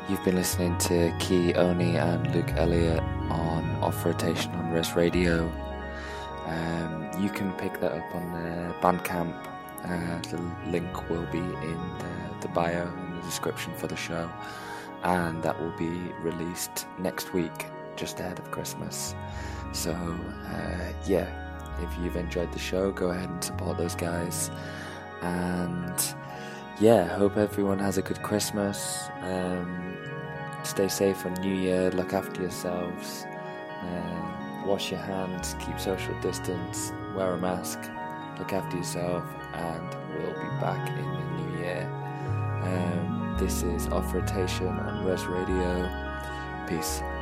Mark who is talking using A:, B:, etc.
A: You've been listening to Key Oni and Luke Elliott on Off Rotation on Res Radio. You can pick that up on Bandcamp. The link will be in the bio in the description for the show, and that will be released next week, just ahead of Christmas. So if you've enjoyed the show, go ahead and support those guys. And hope everyone has a good Christmas. Stay safe on New Year, look after yourselves, wash your hands, keep social distance, wear a mask, look after yourself, and we'll be back in the new year. This is Off Rotation on Res Radio. Peace.